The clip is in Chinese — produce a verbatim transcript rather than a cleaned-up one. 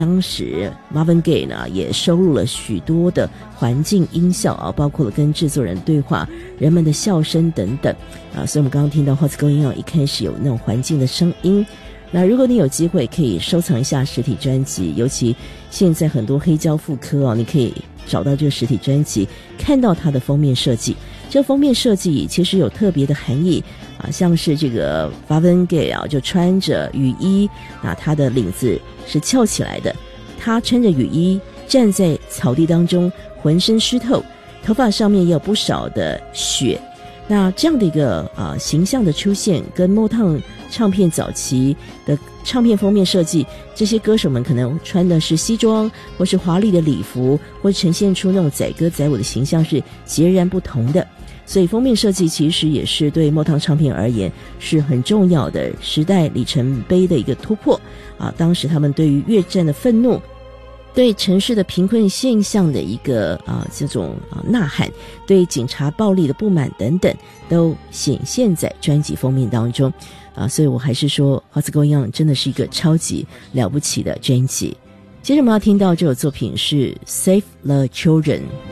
当时 Marvin Gaye 呢也收录了许多的环境音效啊，包括了跟制作人对话、人们的笑声等等啊，所以我们刚刚听到 What's Going On 一开始有那种环境的声音。那如果你有机会可以收藏一下实体专辑，尤其现在很多黑胶复刻哦，你可以找到这个实体专辑，看到它的封面设计。这封面设计其实有特别的含义啊，像是这个 Marvin Gaye 啊，就穿着雨衣，那他的领子是翘起来的，他穿着雨衣站在草地当中，浑身湿透，头发上面也有不少的雪。那这样的一个啊形象的出现，跟 Motown 唱片早期的唱片封面设计，这些歌手们可能穿的是西装，或是华丽的礼服，或呈现出那种载歌载舞的形象是截然不同的。所以封面设计其实也是对 Motown 唱片而言是很重要的时代里程碑的一个突破啊！当时他们对于越战的愤怒，对城市的贫困现象的一个啊这种啊呐喊，对警察暴力的不满等等，都显现在专辑封面当中啊！所以我还是说 What's Going On 真的是一个超级了不起的专辑。接着我们要听到这首作品是 Save the Children。